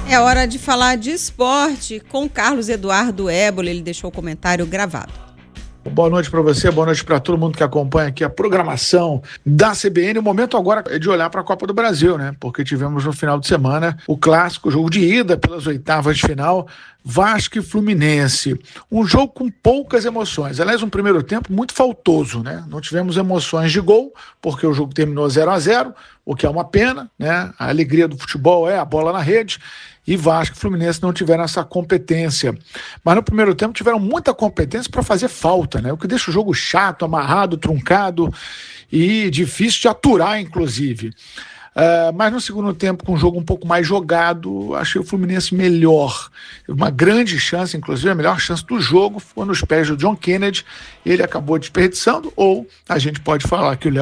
É hora de falar de esporte com Carlos Eduardo Éboli. Ele deixou o comentário gravado. Boa noite para você, boa noite para todo mundo que acompanha aqui a programação da CBN. O momento agora é de olhar para a Copa do Brasil, né? Porque tivemos no final de semana o clássico, o jogo de ida pelas oitavas de final, Vasco e Fluminense. Um jogo com poucas emoções. Aliás, um primeiro tempo muito faltoso, né? Não tivemos emoções de gol, porque o jogo terminou 0-0, o que é uma pena, né? A alegria do futebol é a bola na rede. E Vasco e Fluminense não tiveram essa competência. Mas no primeiro tempo tiveram muita competência para fazer falta, né? O que deixa o jogo chato, amarrado, truncado e difícil de aturar, inclusive. Mas no segundo tempo, com um jogo um pouco mais jogado, achei o Fluminense melhor. Uma grande chance, inclusive a melhor chance do jogo foi nos pés do John Kennedy. Ele acabou desperdiçando, ou a gente pode falar que o Léo